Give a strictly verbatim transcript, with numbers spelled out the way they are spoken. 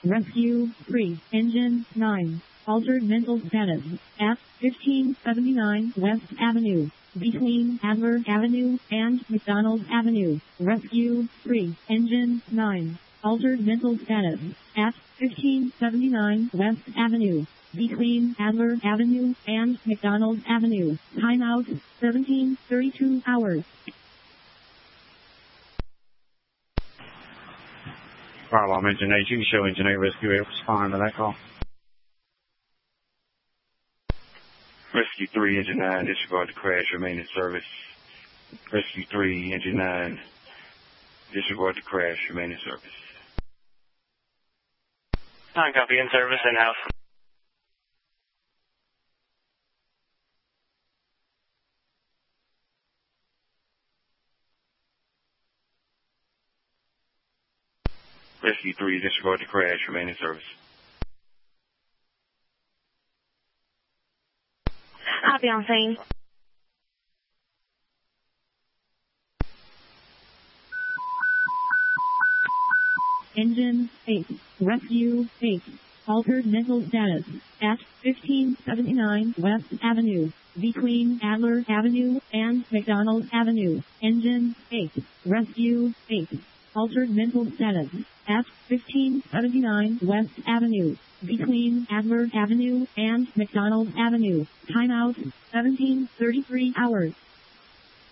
Rescue three, Engine nine. Altered mental status at fifteen seventy-nine West Avenue, between Adler Avenue and McDonald Avenue. Rescue three, Engine nine. Altered mental status at fifteen seventy-nine West Avenue, between Adler Avenue and McDonald Avenue. Timeout seventeen thirty-two hours. Fire alarm engine eight, you can show engine eight rescue eight respond to that call. Rescue three, engine nine, disregard the crash, remain in service. Rescue three, engine nine, disregard the crash, remain in service. Nine copy, in service, in-house. Rescue three, disregard the crash, remain in service. Copy on scene. Engine eight, Rescue eight. Altered mental status at fifteen seventy-nine West Avenue, between Adler Avenue and McDonald Avenue. Engine eight, Rescue eight. Altered mental status at fifteen seventy-nine West Avenue, between Adler Avenue and McDonald Avenue. Timeout seventeen thirty-three hours.